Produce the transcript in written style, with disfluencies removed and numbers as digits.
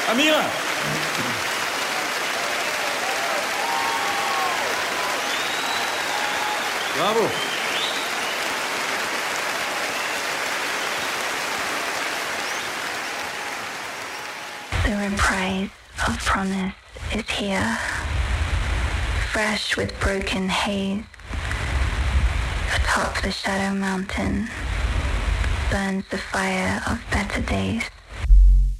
Amira! Bravo! The reprise of promise is here, fresh with broken haze. Atop the shadow mountain burns the fire of better days.